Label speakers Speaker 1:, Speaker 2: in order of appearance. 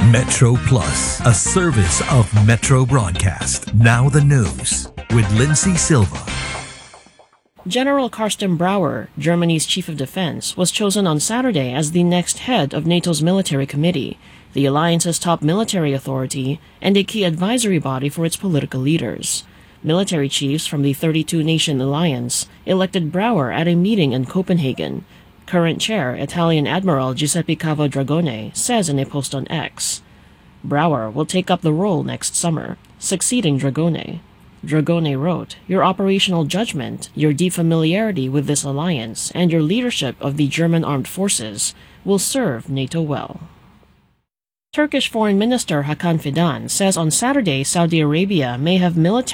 Speaker 1: Metro Plus, a service of Metro Broadcast. Now the news with Lindsay Silva.
Speaker 2: General Carsten Brauer, Germany's chief of defense, was chosen on Saturday as the next head of NATO's military committee, the alliance's top military authority and a key advisory body for its political leaders. Military chiefs from the 32-nation alliance elected Brauer at a meeting in Copenhagen. Current chair, Italian Admiral Giuseppe Cavo Dragone, says in a post on X. Brauer will take up the role next summer, succeeding Dragone. Dragone wrote, "Your operational judgment, your deep familiarity with this alliance, and your leadership of the German armed forces will serve NATO well." Turkish Foreign Minister Hakan Fidan says on Saturday Saudi Arabia may have military